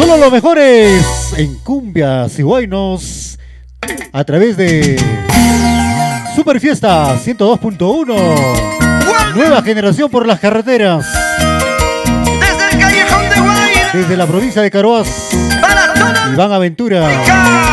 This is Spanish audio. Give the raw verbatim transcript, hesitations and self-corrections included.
Solo los mejores en cumbias y guaynos a través de Super Fiesta ciento dos punto uno. Nueva generación por las carreteras. Desde el callejón de Guay. Desde la provincia de Caroás. Para toda Iván Aventura.